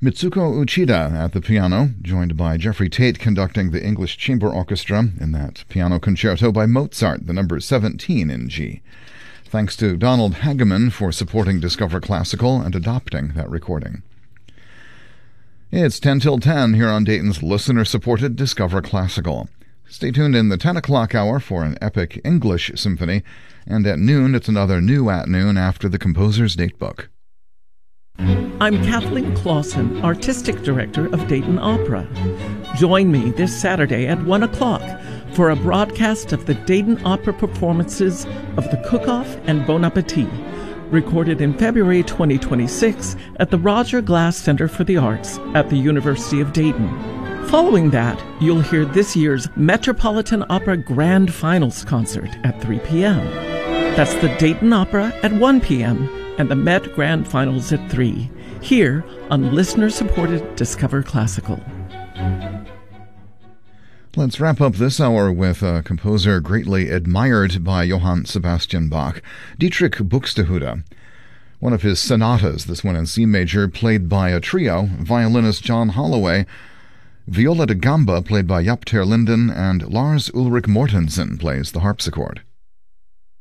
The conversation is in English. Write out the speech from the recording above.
Mitsuko Uchida at the piano, joined by Jeffrey Tate conducting the English Chamber Orchestra in that piano concerto by Mozart, the number 17 in G. Thanks to Donald Hageman for supporting Discover Classical and adopting that recording. It's 10 till 10 here on Dayton's listener-supported Discover Classical. Stay tuned in the 10 o'clock hour for an epic English symphony, and at noon it's another New at Noon after the composer's datebook. I'm Kathleen Clausen, Artistic Director of Dayton Opera. Join me this Saturday at 1 o'clock for a broadcast of the Dayton Opera performances of The Cook-Off and Bon Appetit, recorded in February 2026 at the Roger Glass Center for the Arts at the University of Dayton. Following that, you'll hear this year's Metropolitan Opera Grand Finals concert at 3 p.m. That's the Dayton Opera at 1 p.m. and the Met Grand Finals at 3, here on listener-supported Discover Classical. Let's wrap up this hour with a composer greatly admired by Johann Sebastian Bach, Dietrich Buxtehude. One of his sonatas, this one in C major, played by a trio, violinist John Holloway, viola da gamba played by Jaap ter Linden, and Lars Ulrik Mortensen plays the harpsichord.